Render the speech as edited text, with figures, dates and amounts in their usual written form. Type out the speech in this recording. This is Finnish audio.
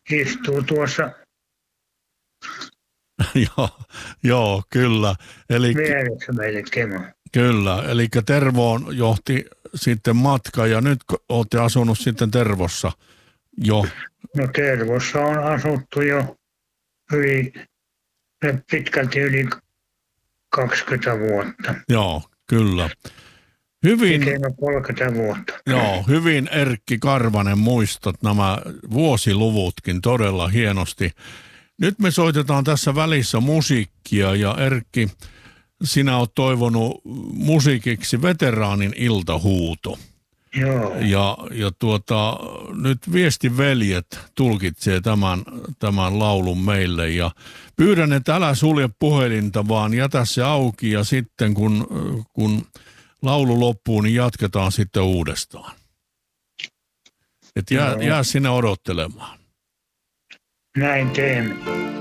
istuu tuossa Joo, kyllä. vieressä melkein. Kyllä, eli Tervoon johti sitten matka ja nyt olette asunut sitten Tervossa jo. No Tervossa on asuttu jo pitkälti yli 20 vuotta. Joo, kyllä. Hyvin, 30 vuotta. joo, hyvin Erkki Karvanen muistat nämä vuosiluvutkin todella hienosti. Nyt me soitetaan tässä välissä musiikkia ja Erkki, sinä olet toivonut musiikiksi Veteraanin iltahuuto. Joo. Ja nyt Viestiveljet tulkitsee tämän laulun meille ja pyydän, että älä sulje puhelinta, vaan jätä se auki ja sitten kun laulu loppuu, niin jatketaan sitten uudestaan. Et jää sinne odottelemaan. Näin teemme.